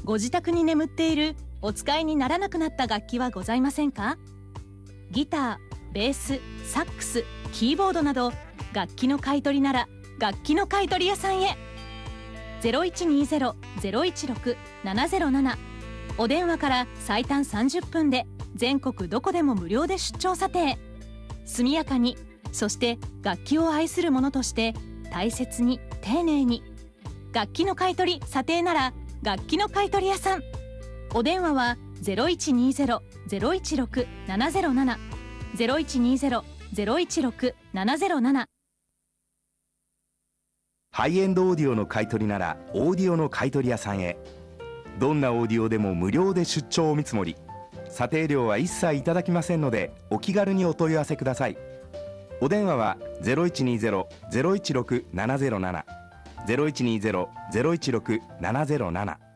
ご自宅に眠っているお使いにならなくなった楽器はございませんか？ギター、ベース、サックス、キーボードなど楽器の買い取りなら楽器の買い取り屋さんへ。0120-016-707、お電話から最短30分で全国どこでも無料で出張査定。速やかに、そして楽器を愛する者として大切に丁寧に。楽器の買い取り査定なら楽器の買い取り屋さん。お電話は 0120-016-707 0120-016-707。 ハイエンドオーディオの買い取りならオーディオの買い取り屋さんへ。どんなオーディオでも無料で出張お見積もり、査定料は一切いただきませんのでお気軽にお問い合わせください。お電話は 0120-016-707 0120-016-707